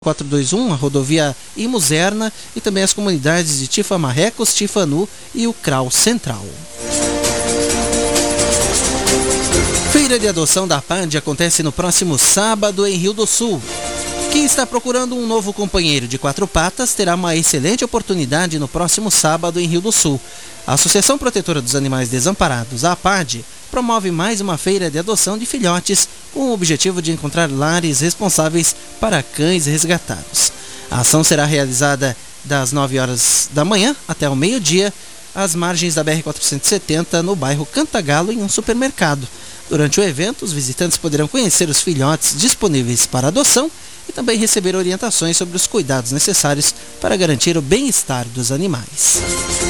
421, a rodovia Imuzerna e também as comunidades de Tifa Marrecos, Tifanu e o Crau Central. Feira de adoção da APAD acontece no próximo sábado em Rio do Sul. Quem está procurando um novo companheiro de 4 patas terá uma excelente oportunidade no próximo sábado em Rio do Sul. A Associação Protetora dos Animais Desamparados, a APAD, promove mais uma feira de adoção de filhotes com o objetivo de encontrar lares responsáveis para cães resgatados. A ação será realizada das 9 horas da manhã até o meio-dia, às margens da BR-470, no bairro Cantagalo, em um supermercado. Durante o evento, os visitantes poderão conhecer os filhotes disponíveis para adoção e também receber orientações sobre os cuidados necessários para garantir o bem-estar dos animais.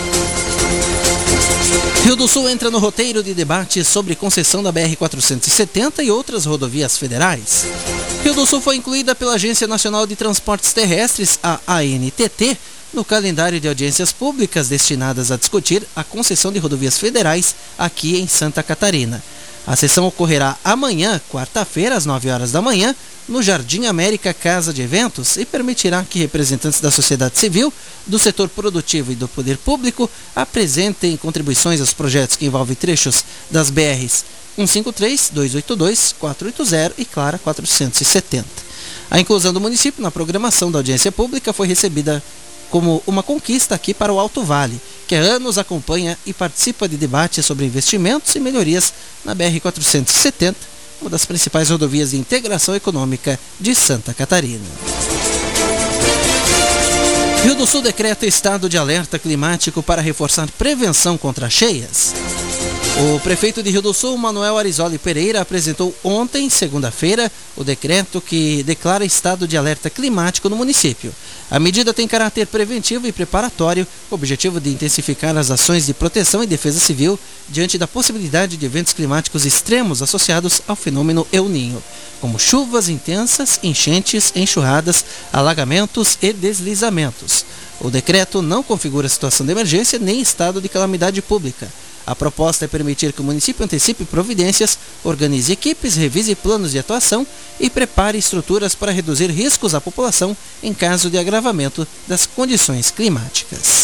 Rio do Sul entra no roteiro de debate sobre concessão da BR-470 e outras rodovias federais. Rio do Sul foi incluída pela Agência Nacional de Transportes Terrestres, a ANTT, no calendário de audiências públicas destinadas a discutir a concessão de rodovias federais aqui em Santa Catarina. A sessão ocorrerá amanhã, quarta-feira, às 9 horas da manhã, no Jardim América Casa de Eventos e permitirá que representantes da sociedade civil, do setor produtivo e do poder público apresentem contribuições aos projetos que envolvem trechos das BRs 153, 282, 480 e Clara 470. A inclusão do município na programação da audiência pública foi recebida como uma conquista aqui para o Alto Vale, que há anos acompanha e participa de debates sobre investimentos e melhorias na BR-470, uma das principais rodovias de integração econômica de Santa Catarina. Rio do Sul decreta estado de alerta climático para reforçar prevenção contra cheias. O prefeito de Rio do Sul, Manuel Arizoli Pereira, apresentou ontem, segunda-feira, o decreto que declara estado de alerta climático no município. A medida tem caráter preventivo e preparatório, com o objetivo de intensificar as ações de proteção e defesa civil diante da possibilidade de eventos climáticos extremos associados ao fenômeno El Niño, como chuvas intensas, enchentes, enxurradas, alagamentos e deslizamentos. O decreto não configura situação de emergência nem estado de calamidade pública. A proposta é permitir que o município antecipe providências, organize equipes, revise planos de atuação e prepare estruturas para reduzir riscos à população em caso de agravamento das condições climáticas.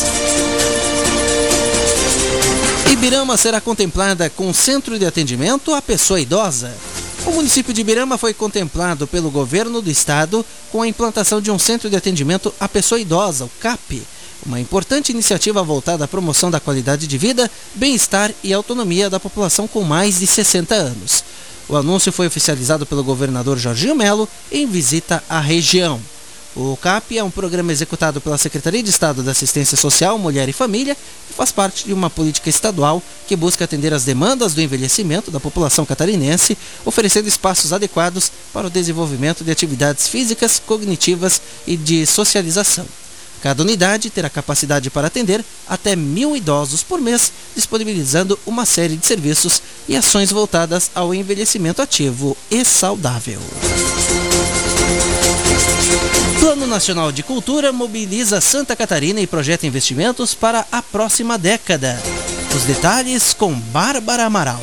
Ibirama será contemplada com centro de atendimento à pessoa idosa. O município de Ibirama foi contemplado pelo governo do estado com a implantação de um centro de atendimento à pessoa idosa, o CAP. Uma importante iniciativa voltada à promoção da qualidade de vida, bem-estar e autonomia da população com mais de 60 anos. O anúncio foi oficializado pelo governador Jorginho Melo em visita à região. O CAP é um programa executado pela Secretaria de Estado da Assistência Social, Mulher e Família e faz parte de uma política estadual que busca atender às demandas do envelhecimento da população catarinense, oferecendo espaços adequados para o desenvolvimento de atividades físicas, cognitivas e de socialização. Cada unidade terá capacidade para atender até 1.000 idosos por mês, disponibilizando uma série de serviços e ações voltadas ao envelhecimento ativo e saudável. Plano Nacional de Cultura mobiliza Santa Catarina e projeta investimentos para a próxima década. Os detalhes com Bárbara Amaral.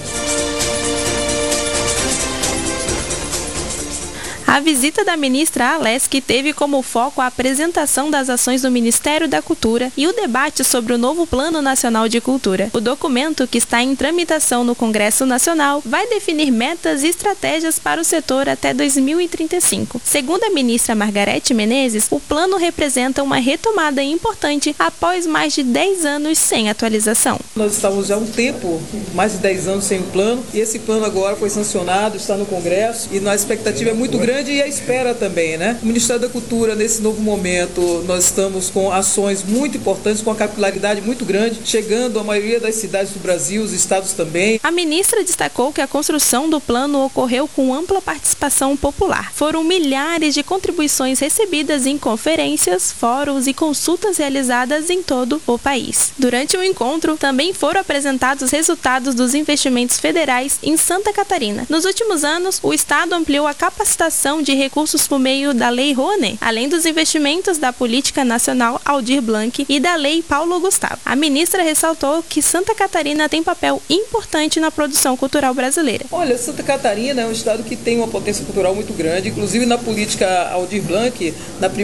A visita da ministra Aleschi teve como foco a apresentação das ações do Ministério da Cultura e o debate sobre o novo Plano Nacional de Cultura. O documento, que está em tramitação no Congresso Nacional, vai definir metas e estratégias para o setor até 2035. Segundo a ministra Margarete Menezes, o plano representa uma retomada importante após mais de 10 anos sem atualização. Nós estávamos já há um tempo, mais de 10 anos sem o plano, e esse plano agora foi sancionado, está no Congresso, e a expectativa é muito grande e a espera também, né? O Ministério da Cultura, nesse novo momento, nós estamos com ações muito importantes, com uma capilaridade muito grande, chegando à maioria das cidades do Brasil, os estados também. A ministra destacou que a construção do plano ocorreu com ampla participação popular. Foram milhares de contribuições recebidas em conferências, fóruns e consultas realizadas em todo o país. Durante o encontro, também foram apresentados os resultados dos investimentos federais em Santa Catarina. Nos últimos anos, o estado ampliou a capacitação liberação de recursos por meio da Lei Rouanet, além dos investimentos da Política Nacional Aldir Blanc e da Lei Paulo Gustavo. A ministra ressaltou que Santa Catarina tem papel importante na produção cultural brasileira. Olha, Santa Catarina é um estado que tem uma potência cultural muito grande, inclusive na política Aldir Blanc, na